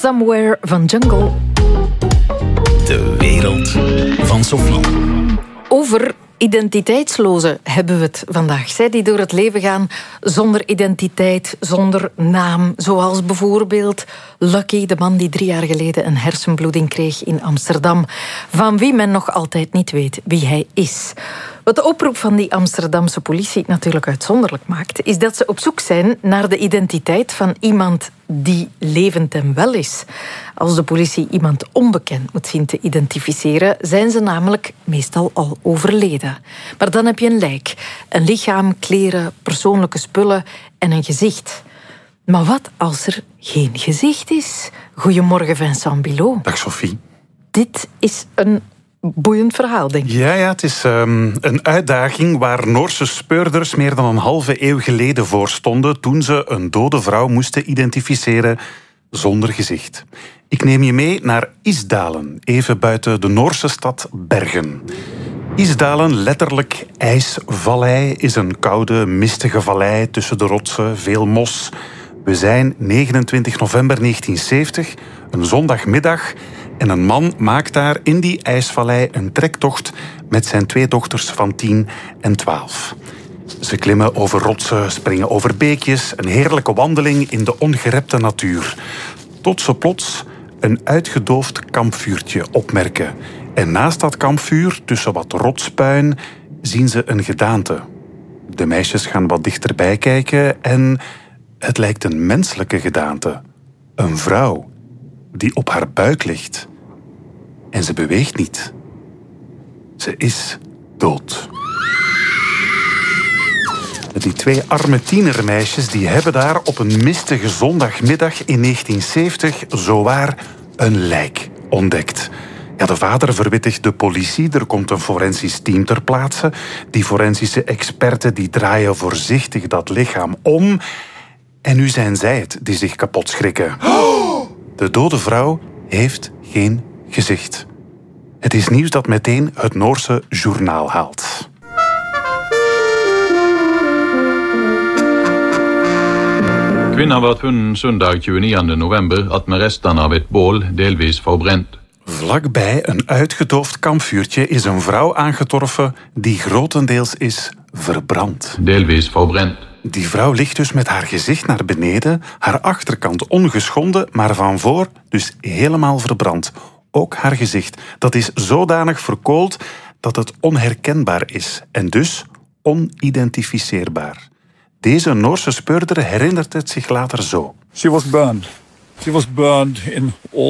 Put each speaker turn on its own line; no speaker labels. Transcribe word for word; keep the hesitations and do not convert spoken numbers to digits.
Somewhere van Jungle.
De wereld van Sophie.
Over identiteitslozen hebben we het vandaag. Zij die door het leven gaan zonder identiteit, zonder naam. Zoals bijvoorbeeld Lucky, de man die drie jaar geleden een hersenbloeding kreeg in Amsterdam. Van wie men nog altijd niet weet wie hij is. Wat de oproep van die Amsterdamse politie natuurlijk uitzonderlijk maakt, is dat ze op zoek zijn naar de identiteit van iemand die levend en wel is. Als de politie iemand onbekend moet zien te identificeren, zijn ze namelijk meestal al overleden. Maar dan heb je een lijk, een lichaam, kleren, persoonlijke spullen en een gezicht. Maar wat als er geen gezicht is? Goedemorgen, Vincent Bilot.
Dag Sophie.
Dit is een boeiend verhaal, denk ik.
Ja, ja, het is um, een uitdaging waar Noorse speurders meer dan een halve eeuw geleden voor stonden toen ze een dode vrouw moesten identificeren zonder gezicht. Ik neem je mee naar Isdalen, even buiten de Noorse stad Bergen. Isdalen, letterlijk ijsvallei, is een koude, mistige vallei tussen de rotsen, veel mos. We zijn negenentwintig november negentien zeventig, een zondagmiddag, en een man maakt daar in die ijsvallei een trektocht met zijn twee dochters van tien en twaalf. Ze klimmen over rotsen, springen over beekjes, een heerlijke wandeling in de ongerepte natuur. Tot ze plots een uitgedoofd kampvuurtje opmerken. En naast dat kampvuur, tussen wat rotspuin, zien ze een gedaante. De meisjes gaan wat dichterbij kijken en het lijkt een menselijke gedaante. Een vrouw die op haar buik ligt. En ze beweegt niet. Ze is dood. Die twee arme tienermeisjes die hebben daar op een mistige zondagmiddag in negentien zeventig zowaar een lijk ontdekt. Ja, de vader verwittigt de politie, er komt een forensisch team ter plaatse. Die forensische experten die draaien voorzichtig dat lichaam om. En nu zijn zij het die zich kapot schrikken. De dode vrouw heeft geen gezicht. Het is nieuws dat meteen het Noorse journaal haalt.
Kvinnan werd funnet søndag tjueniende november at med restene av et bål delvis verbrent.
Vlakbij een uitgedoofd kampvuurtje is een vrouw aangetroffen die grotendeels is verbrand.
Delvis verbrent.
Die vrouw ligt dus met haar gezicht naar beneden, haar achterkant ongeschonden, maar van voor dus helemaal verbrand. Ook haar gezicht. Dat is zodanig verkoold dat het onherkenbaar is en dus onidentificeerbaar. Deze Noorse speurder herinnert het zich later zo.
She was burned. She was burned in all